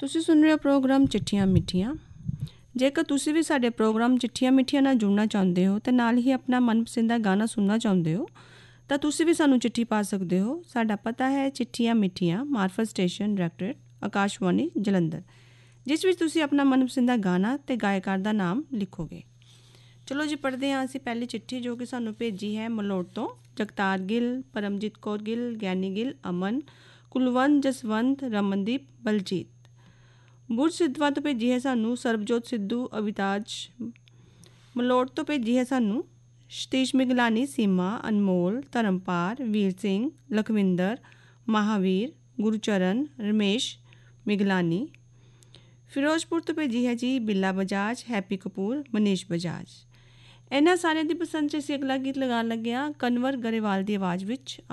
ਤੁਸੀਂ ਸੁਣ ਰਹੇ ਹੋ ਪ੍ਰੋਗਰਾਮ ਚਿੱਠੀਆਂ ਮਿੱਠੀਆਂ। ਜੇਕਰ ਤੁਸੀਂ ਵੀ ਸਾਡੇ ਪ੍ਰੋਗਰਾਮ ਚਿੱਠੀਆਂ ਮਿੱਠੀਆਂ ਨਾਲ ਜੁੜਨਾ ਚਾਹੁੰਦੇ ਹੋ ਅਤੇ ਨਾਲ ਹੀ ਆਪਣਾ ਮਨਪਸੰਦ ਦਾ ਗਾਣਾ ਸੁਣਨਾ ਚਾਹੁੰਦੇ ਹੋ ਤਾਂ ਤੁਸੀਂ ਵੀ ਸਾਨੂੰ ਚਿੱਠੀ ਪਾ ਸਕਦੇ ਹੋ। ਸਾਡਾ ਪਤਾ ਹੈ ਚਿੱਠੀਆਂ ਮਿੱਠੀਆਂ, ਮਾਰਫਤ ਸਟੇਸ਼ਨ, ਡਾਇਰੈਕਟੋਰੇਟ, ਆਕਾਸ਼ਵਾਣੀ ਜਲੰਧਰ, ਜਿਸ ਵਿੱਚ ਤੁਸੀਂ ਆਪਣਾ ਮਨਪਸੰਦ ਦਾ ਗਾਣਾ ਅਤੇ ਗਾਇਕਾਰ ਦਾ ਨਾਮ ਲਿਖੋਗੇ। ਚਲੋ ਜੀ, ਪੜ੍ਹਦੇ ਹਾਂ ਅਸੀਂ ਪਹਿਲੀ ਚਿੱਠੀ ਜੋ ਕਿ ਸਾਨੂੰ ਭੇਜੀ ਹੈ ਮਲੋਟ ਤੋਂ। ਜਗਤਾਰ ਗਿੱਲ, ਪਰਮਜੀਤ ਕੌਰ ਗਿੱਲ, ਗਿਆਨੀ ਗਿੱਲ, ਅਮਨ, ਕੁਲਵੰਤ, ਜਸਵੰਤ, ਰਮਨਦੀਪ, ਬਲਜੀਤ। ਬੁਰਜ ਸਿੱਧਵਾਂ ਤੋਂ ਭੇਜੀ ਹੈ ਸਾਨੂੰ ਸਰਬਜੋਤ ਸਿੱਧੂ, ਅਵਿਤਾਜ। ਮਲੋਟ ਤੋਂ ਭੇਜੀ ਹੈ ਸਾਨੂੰ ਸਤੀਸ਼ ਮਿਗਲਾਨੀ, ਸੀਮਾ, ਅਨਮੋਲ, ਧਰਮਪਾਲ, ਵੀਰ ਸਿੰਘ, ਲਖਵਿੰਦਰ, ਮਹਾਵੀਰ, ਗੁਰਚਰਨ, ਰਮੇਸ਼ ਮਿਗਲਾਨੀ। ਫਿਰੋਜ਼ਪੁਰ ਤੋਂ ਭੇਜੀ ਹੈ ਜੀ ਬਿੱਲਾ ਬਜਾਜ, ਹੈਪੀ ਕਪੂਰ, ਮਨੀਸ਼ ਬਜਾਜ। ਇਹਨਾਂ ਸਾਰਿਆਂ ਦੀ ਪਸੰਦ 'ਚ ਅਸੀਂ ਅਗਲਾ ਗੀਤ ਲਗਾਉਣ ਲੱਗੇ ਹਾਂ ਕਨਵਰ ਗਰੇਵਾਲ ਦੀ ਆਵਾਜ਼ ਵਿੱਚ।